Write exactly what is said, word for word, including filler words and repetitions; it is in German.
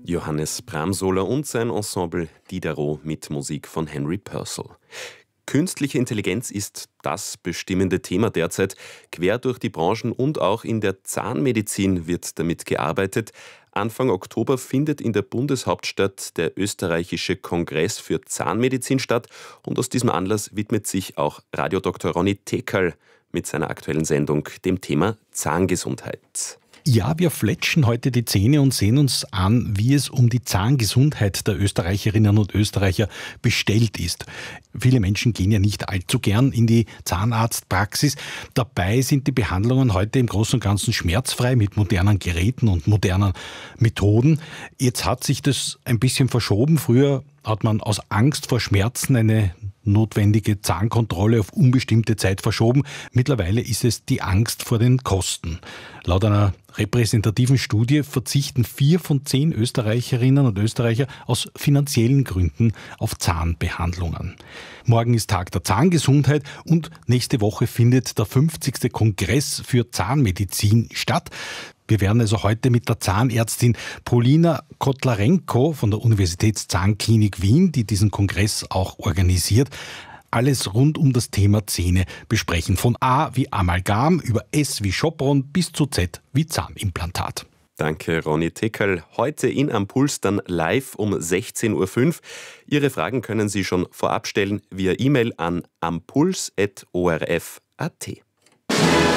Johannes Bramsoler und sein Ensemble Diderot mit Musik von Henry Purcell. Künstliche Intelligenz ist das bestimmende Thema derzeit. Quer durch die Branchen und auch in der Zahnmedizin wird damit gearbeitet. Anfang Oktober findet in der Bundeshauptstadt der österreichische Kongress für Zahnmedizin statt. Und aus diesem Anlass widmet sich auch Radiodoktor Ronny Tekerl mit seiner aktuellen Sendung dem Thema Zahngesundheit. Ja, wir fletschen heute die Zähne und sehen uns an, wie es um die Zahngesundheit der Österreicherinnen und Österreicher bestellt ist. Viele Menschen gehen ja nicht allzu gern in die Zahnarztpraxis. Dabei sind die Behandlungen heute im Großen und Ganzen schmerzfrei mit modernen Geräten und modernen Methoden. Jetzt hat sich das ein bisschen verschoben. Früher hat man aus Angst vor Schmerzen eine notwendige Zahnkontrolle auf unbestimmte Zeit verschoben. Mittlerweile ist es die Angst vor den Kosten. Laut einer repräsentativen Studie verzichten vier von zehn Österreicherinnen und Österreicher aus finanziellen Gründen auf Zahnbehandlungen. Morgen ist Tag der Zahngesundheit und nächste Woche findet der fünfzigste Kongress für Zahnmedizin statt. Wir werden also heute mit der Zahnärztin Polina Kotlarenko von der Universitätszahnklinik Wien, die diesen Kongress auch organisiert, alles rund um das Thema Zähne besprechen. Von A wie Amalgam über S wie Sopron bis zu Z wie Zahnimplantat. Danke, Ronny Tekerl. Heute in Am Puls dann live um sechzehn Uhr fünf. Ihre Fragen können Sie schon vorab stellen via E-Mail an ampuls punkt o r f punkt a t.